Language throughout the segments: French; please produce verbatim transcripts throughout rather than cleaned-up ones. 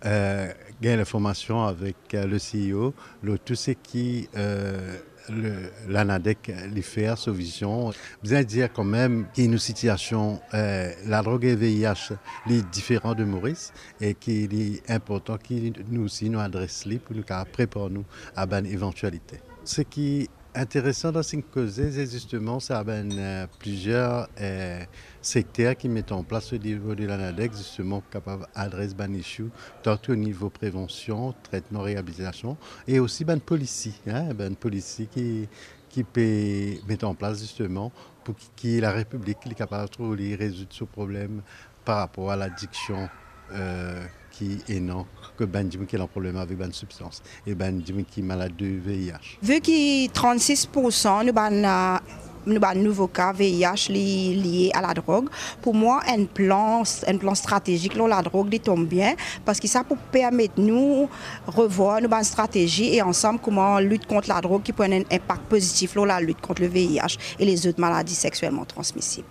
euh, gain l'information avec euh, le C E O, le, tout ce qui euh, le, l'ANADEC les fait sa vision. Bien dire quand même qu'il y a une situation, euh, la drogue et le V I H, les différents de Maurice et qu'il est important qu'il nous aussi nous adresse les pour nous préparer nous à une éventualité. Ce qui intéressant dans cette cause, c'est justement ça ben, euh, plusieurs euh, secteurs qui mettent en place au niveau de l'ANADEC, justement capables d'adresser ben issue, tant au niveau prévention, traitement, réhabilitation, et aussi ben policy, hein, ben policy qui qui peut mettre en place justement pour que la République est capable de trouver résoudre ce problème par rapport à l'addiction. Euh, qui est non, que ben qui a un problème avec une substance et ben qui est malade de V I H. Vu que trente-six pour cent nous avons nous avons nouveau cas V I H li, lié à la drogue. Pour moi, un plan, un plan stratégique là, la drogue tombe bien parce que ça peut permettre nous revoir nos stratégies et ensemble comment lutter contre la drogue qui peut avoir un impact positif là, la lutte contre le V I H et les autres maladies sexuellement transmissibles.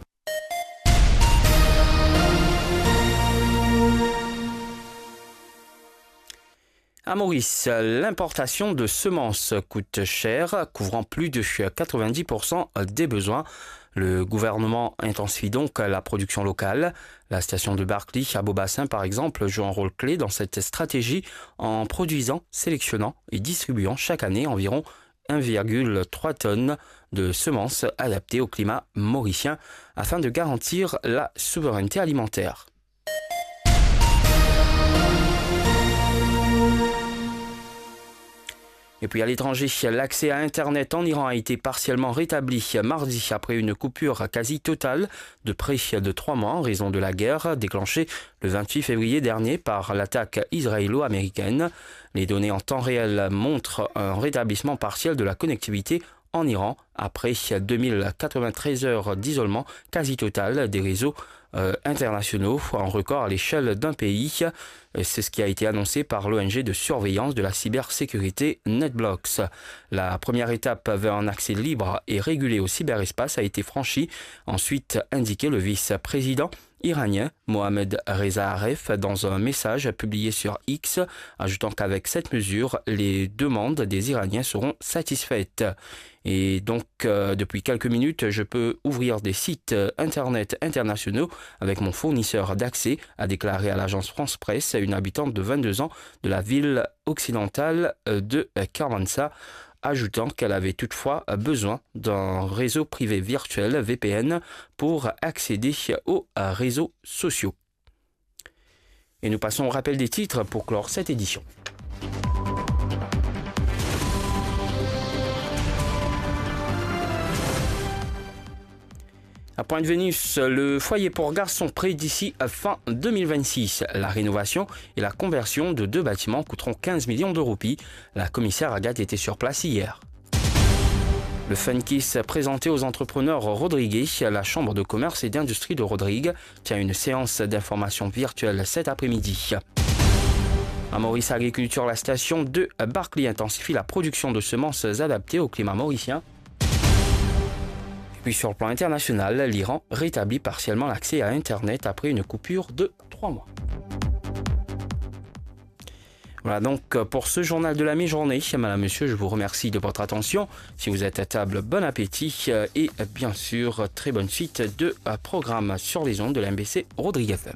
À Maurice, l'importation de semences coûte cher, couvrant plus de quatre-vingt-dix pour cent des besoins. Le gouvernement intensifie donc la production locale. La station de Barclay à Beaubassin, par exemple, joue un rôle clé dans cette stratégie en produisant, sélectionnant et distribuant chaque année environ un virgule trois tonnes de semences adaptées au climat mauricien afin de garantir la souveraineté alimentaire. Et puis à l'étranger, l'accès à Internet en Iran a été partiellement rétabli mardi après une coupure quasi totale de près de trois mois en raison de la guerre déclenchée le vingt-huit février dernier par l'attaque israélo-américaine. Les données en temps réel montrent un rétablissement partiel de la connectivité en Iran après deux mille quatre-vingt-treize heures d'isolement quasi total des réseaux Euh, internationaux, un record à l'échelle d'un pays. C'est ce qui a été annoncé par l'O N G de surveillance de la cybersécurité NetBlocks. La première étape vers un accès libre et régulé au cyberespace a été franchie, ensuite indiqué le vice-président iranien Mohamed Reza Aref dans un message publié sur X, ajoutant qu'avec cette mesure, les demandes des Iraniens seront satisfaites. Et donc, euh, depuis quelques minutes, je peux ouvrir des sites internet internationaux avec mon fournisseur d'accès, a déclaré à l'agence France Presse une habitante de vingt-deux ans de la ville occidentale de Kermanshah, ajoutant qu'elle avait toutefois besoin d'un réseau privé virtuel V P N pour accéder aux réseaux sociaux. Et nous passons au rappel des titres pour clore cette édition. À Pointe-Vénus, le foyer pour garçons prêt d'ici à fin deux mille vingt-six. La rénovation et la conversion de deux bâtiments coûteront quinze millions de roupies. La commissaire Agathe était sur place hier. Le Funkiss présenté aux entrepreneurs Rodriguez, la Chambre de commerce et d'industrie de Rodrigue tient une séance d'information virtuelle cet après-midi. À Maurice Agriculture, la station de Barclay intensifie la production de semences adaptées au climat mauricien. Puis sur le plan international, l'Iran rétablit partiellement l'accès à Internet après une coupure de trois mois. Voilà donc pour ce journal de la mi-journée. Madame, monsieur, je vous remercie de votre attention. Si vous êtes à table, bon appétit et bien sûr, très bonne suite de programme sur les ondes de la M B C Rodrigue F M.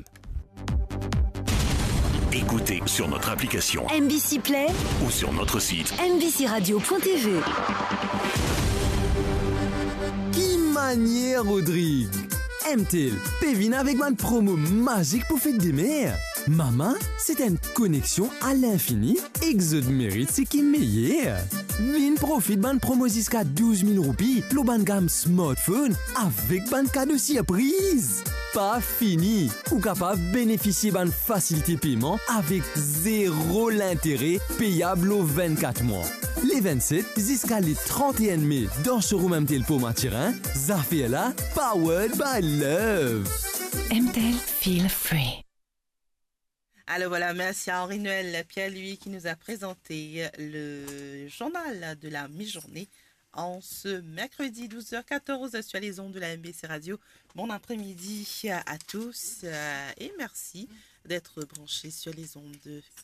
Écoutez sur notre application M B C Play ou sur notre site m b c radio point t v. Manière Rodrigue. M-Tel, Pévin avec une promo magique pour fête des mères. Maman, c'est une connexion à l'infini. Exode mérite ce qui est meilleur. Vin profite d'une promo jusqu'à douze mille roupies. Pour une gamme smartphone avec un cadeau surprise. Pas fini. Ou capable de bénéficier d'une facilité de paiement avec zéro l'intérêt payable aux vingt-quatre mois. Les vingt-sept jusqu'à les trente et un mai dans ce showroom M-Tel pour Mathurin, Zafela, powered by love. M-Tel feel free. Alors voilà, merci à Henri Noël Pierre lui qui nous a présenté le journal de la mi-journée en ce mercredi douze heures quatorze sur les ondes de la M B C Radio. Bon après-midi à tous et merci d'être branchés sur les ondes de